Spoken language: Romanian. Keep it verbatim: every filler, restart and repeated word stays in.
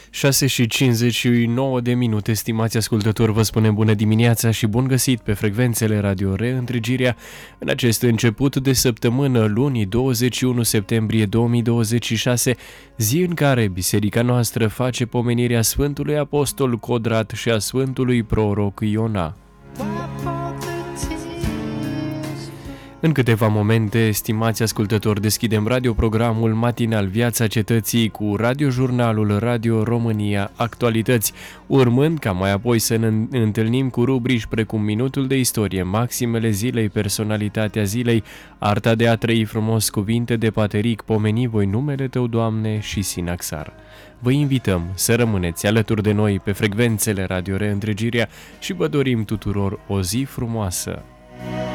șase și cincizeci și nouă de minute, stimați ascultători, vă spunem bună dimineața și bun găsit pe frecvențele Radio Reîntregirea în acest început de săptămână, luni douăzeci și unu septembrie două mii douăzeci și șase, zi în care biserica noastră face pomenirea Sfântului Apostol Codrat și a Sfântului Proroc Iona. În câteva momente, stimați ascultători, deschidem radioprogramul matinal Viața Cetății cu radiojurnalul Radio România Actualități, urmând ca mai apoi să ne întâlnim cu rubrici precum Minutul de Istorie, Maximele Zilei, Personalitatea Zilei, Arta de a trăi frumos, Cuvinte de Pateric, Pomeni voi numele Tău, Doamne, și Sinaxar. Vă invităm să rămâneți alături de noi pe frecvențele Radio Reîntregirea și vă dorim tuturor o zi frumoasă.